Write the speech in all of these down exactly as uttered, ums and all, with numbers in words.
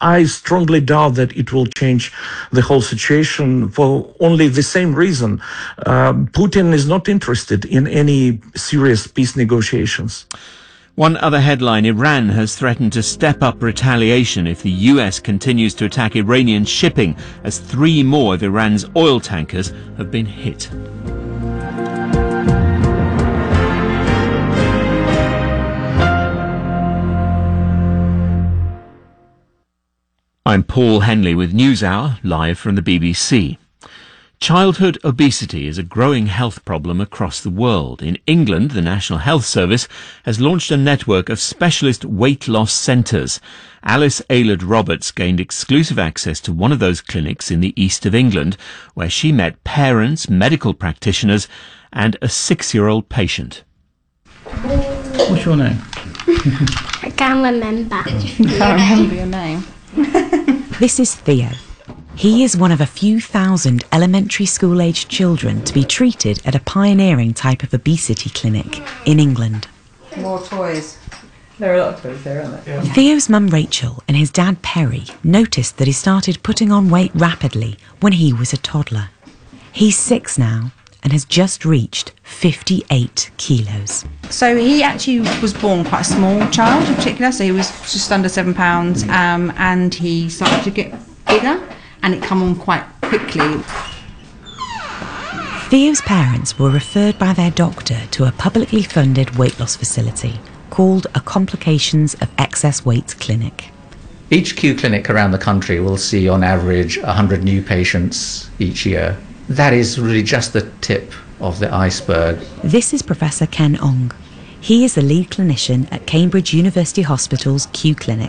I strongly doubt that it will change the whole situation for only the same reason. Uh, Putin is not interested in any serious peace negotiations. One other headline, Iran has threatened to step up retaliation if the U S continues to attack Iranian shipping, as three more of Iran's oil tankers have been hit. I'm Paul Henley with NewsHour, live from the B B C. Childhood obesity is a growing health problem across the world. In England, the National Health Service has launched a network of specialist weight loss centres. Alice Aylard-Roberts gained exclusive access to one of those clinics in the east of England, where she met parents, medical practitioners and a six-year-old patient. What's your name? I can't remember. You can't remember your name. This is Theo. He is one of a few thousand elementary school-aged children to be treated at a pioneering type of obesity clinic in England. More toys. There are a lot of toys there, aren't there? Yeah. Theo's mum Rachel and his dad Perry noticed that he started putting on weight rapidly when he was a toddler. He's six now and has just reached fifty-eight kilos. So he actually was born quite a small child in particular, so he was just under seven pounds, um, and he started to get bigger, and it come on quite quickly. Theo's parents were referred by their doctor to a publicly funded weight loss facility called a Complications of Excess Weight Clinic. Each Q clinic around the country will see on average one hundred new patients each year. That is really just the tip of the iceberg. This is Professor Ken Ong. He is the lead clinician at Cambridge University Hospital's Q Clinic.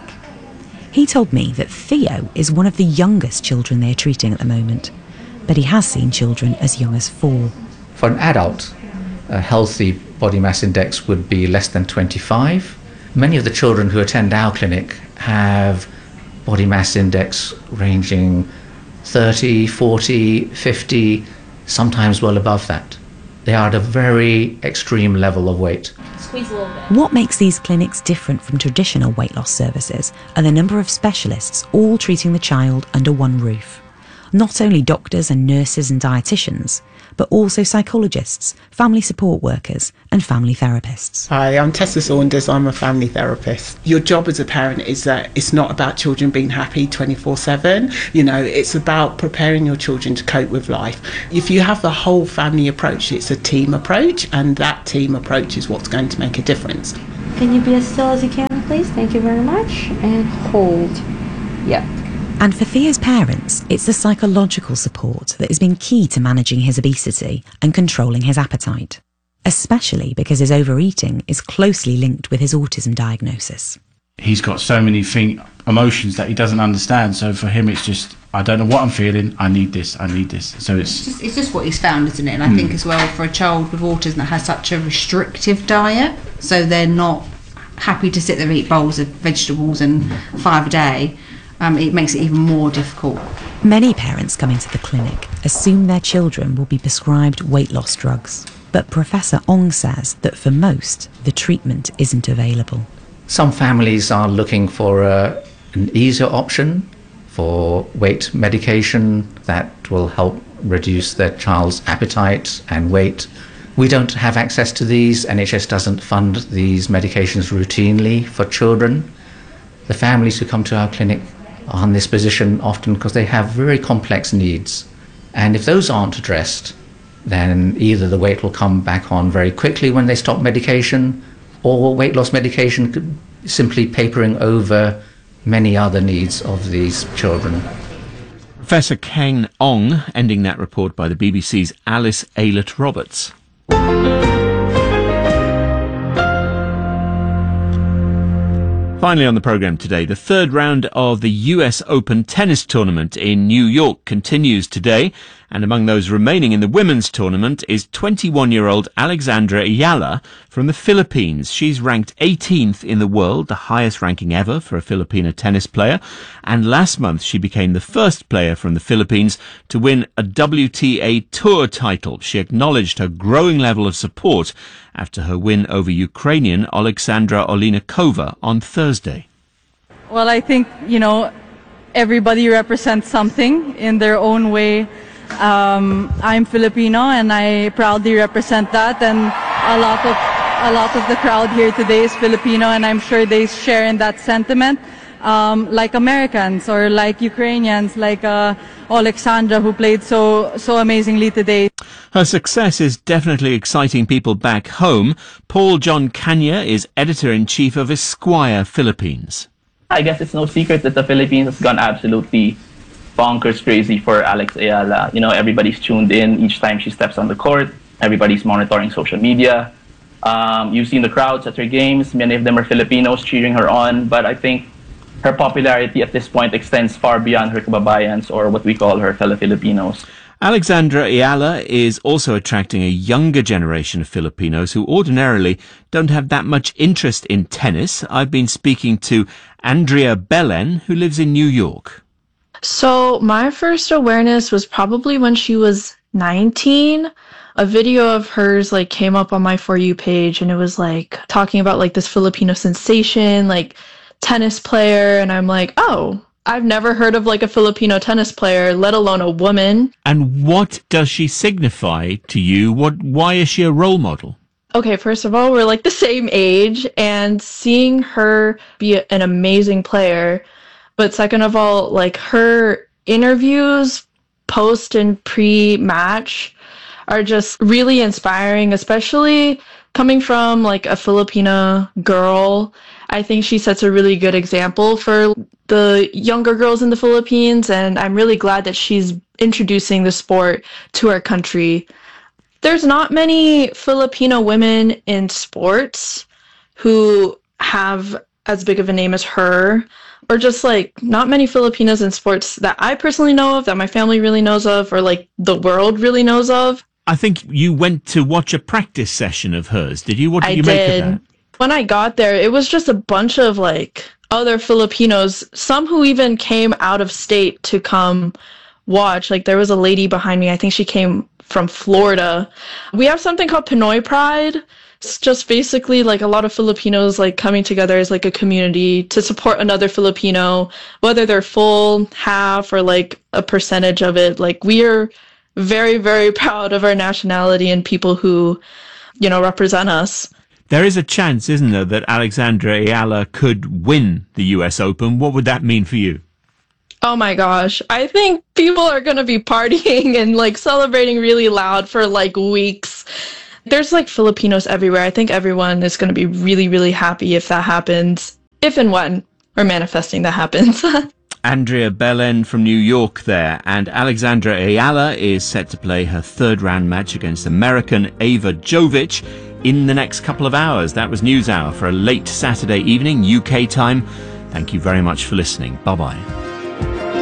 He told me that Theo is one of the youngest children they're treating at the moment, but he has seen children as young as four. For an adult, a healthy body mass index would be less than twenty-five. Many of the children who attend our clinic have body mass index ranging thirty, forty, fifty, sometimes well above that. They are at a very extreme level of weight. Squeeze a little bit. What makes these clinics different from traditional weight loss services are the number of specialists all treating the child under one roof. Not only doctors and nurses and dietitians, but also psychologists, family support workers and family therapists. Hi, I'm Tessa Saunders, I'm a family therapist. Your job as a parent is that it's not about children being happy twenty-four seven, you know, it's about preparing your children to cope with life. If you have the whole family approach, it's a team approach, and that team approach is what's going to make a difference. Can you be as still as you can, please? Thank you very much. And hold. Yep. And for Theo's parents, it's the psychological support that has been key to managing his obesity and controlling his appetite, especially because his overeating is closely linked with his autism diagnosis. He's got so many thing, emotions that he doesn't understand, so for him it's just, I don't know what I'm feeling, I need this, I need this. So it's... It's just, it's just what he's found, isn't it? And I mm. think as well, for a child with autism that has such a restrictive diet, so they're not happy to sit there and eat bowls of vegetables and five a day, Um, it makes it even more difficult. Many parents coming to the clinic assume their children will be prescribed weight loss drugs. But Professor Ong says that for most, the treatment isn't available. Some families are looking for a, an easier option for weight medication that will help reduce their child's appetite and weight. We don't have access to these. N H S doesn't fund these medications routinely for children. The families who come to our clinic are in this position often because they have very complex needs, and if those aren't addressed, then either the weight will come back on very quickly when they stop medication, or weight loss medication could simply papering over many other needs of these children. Professor Ken Ong ending that report by the B B C's Alice Aylard-Roberts. Finally on the programme today, the third round of the U S Open tennis tournament in New York continues today, and among those remaining in the women's tournament is twenty-one-year-old Alexandra Ayala from the Philippines. She's ranked eighteenth in the world, the highest ranking ever for a Filipina tennis player, and last month she became the first player from the Philippines to win a W T A Tour title. She acknowledged her growing level of support after her win over Ukrainian Alexandra Oleinikova on Thursday. Well, I think, you know, everybody represents something in their own way. Um, I'm Filipino and I proudly represent that, and a lot of a lot of the crowd here today is Filipino, and I'm sure they share in that sentiment, um, like Americans or like Ukrainians, like uh, Alexandra, who played so so amazingly today. Her success is definitely exciting people back home. Paul John Kanya is editor-in-chief of Esquire Philippines. I guess it's no secret that the Philippines has gone absolutely bonkers crazy for Alex Ayala. You know, everybody's tuned in each time she steps on the court. Everybody's monitoring social media. Um, you've seen the crowds at her games. Many of them are Filipinos cheering her on. But I think her popularity at this point extends far beyond her kababayans, or what we call her fellow Filipinos. Alexandra Ayala is also attracting a younger generation of Filipinos who ordinarily don't have that much interest in tennis. I've been speaking to Andrea Belen, who lives in New York. So my first awareness was probably when she was nineteen. A video of hers like came up on my For You page, and it was like talking about like this Filipino sensation, like tennis player, and I'm like, oh, I've never heard of like a Filipino tennis player, let alone a woman. And what does she signify to you? What? Why is she a role model? Okay, first of all, we're like the same age, and seeing her be an amazing player. But second of all, like her interviews post and pre-match are just really inspiring, especially coming from like a Filipina girl. I think she sets a really good example for the younger girls in the Philippines, and I'm really glad that she's introducing the sport to our country. There's not many Filipino women in sports who have as big of a name as her, or just like not many Filipinos in sports that I personally know of, that my family really knows of, or like the world really knows of. I think you went to watch a practice session of hers. Did you? What did I you did. make of that? When I got there, it was just a bunch of like other Filipinos, some who even came out of state to come watch. Like there was a lady behind me, I think she came from Florida. We have something called Pinoy Pride. It's just basically like a lot of Filipinos like coming together as like a community to support another Filipino, whether they're full, half, or like a percentage of it. Like we are very, very proud of our nationality and people who, you know, represent us. There is a chance, isn't there, that Alexandra Ayala could win the U S Open. What would that mean for you? Oh my gosh. I think people are going to be partying and like celebrating really loud for like weeks. There's like Filipinos everywhere. I think everyone is going to be really, really happy if that happens. If and when we're manifesting that happens. Andrea Belen from New York there, and Alexandra Ayala is set to play her third round match against American Ava Jovic in the next couple of hours. That was NewsHour for a late Saturday evening U K time. Thank you very much for listening. Bye bye.